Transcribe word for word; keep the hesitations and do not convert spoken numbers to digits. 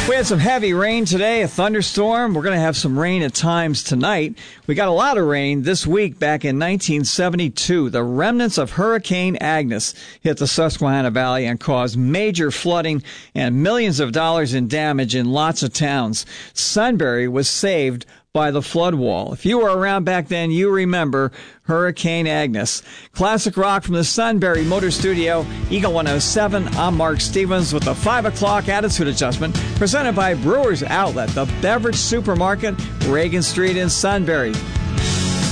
We had some heavy rain today, a thunderstorm. We're going to have some rain at times tonight. We got a lot of rain this week back in nineteen seventy-two. The remnants of Hurricane Agnes hit the Susquehanna Valley and caused major flooding and millions of dollars in damage in lots of towns. Sunbury was saved by the flood wall. If you were around back then, you remember Hurricane Agnes. Classic rock from the Sunbury Motor Studio, Eagle one oh seven. I'm Mark Stevens with the five o'clock Attitude Adjustment, presented by Brewers Outlet, the beverage supermarket, Reagan Street in Sunbury.